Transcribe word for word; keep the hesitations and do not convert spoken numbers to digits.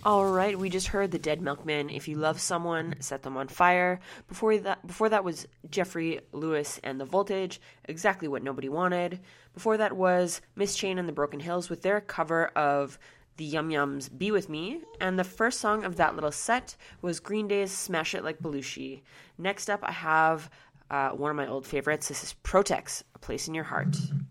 All right, we just heard The Dead Milkmen. If you love someone, set them on fire. Before that, before that was Jeffrey Lewis and The Voltage, Exactly What Nobody Wanted. Before that was Miss Chain and the Broken Hills with their cover of the Yum Yums' Be With Me. And the first song of that little set was Green Day's Smash It Like Belushi. Next up, I have uh, one of my old favorites. This is Protex, A Place in Your Heart.